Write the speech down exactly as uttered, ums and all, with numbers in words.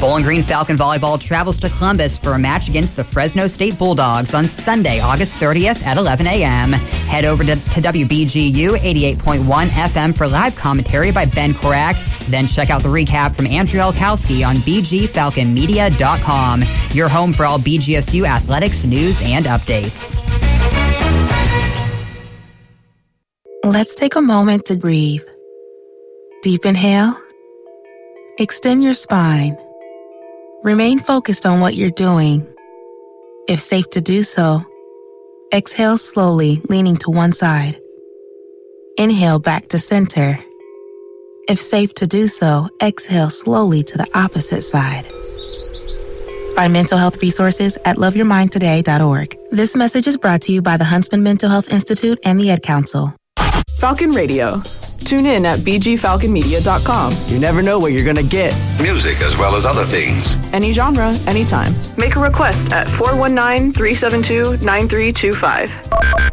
Bowling Green Falcon Volleyball travels to Columbus for a match against the Fresno State Bulldogs on Sunday, August thirtieth at eleven a.m. Head over to, to W B G U eighty-eight point one F M for live commentary by Ben Korak. Then check out the recap from Andrew Elkowski on b g falcon media dot com. Your home for all B G S U athletics, news, and updates. Let's take a moment to breathe. Deep inhale. Extend your spine. Remain focused on what you're doing. If safe to do so, exhale slowly, leaning to one side. Inhale back to center. If safe to do so, exhale slowly to the opposite side. Find mental health resources at love your mind today dot org. This message is brought to you by the Huntsman Mental Health Institute and the Ed Council. Falcon Radio. Tune in at b g falcon media dot com. You never know what you're going to get. Music as well as other things. Any genre, anytime. Make a request at four one nine, three seven two, nine three two five.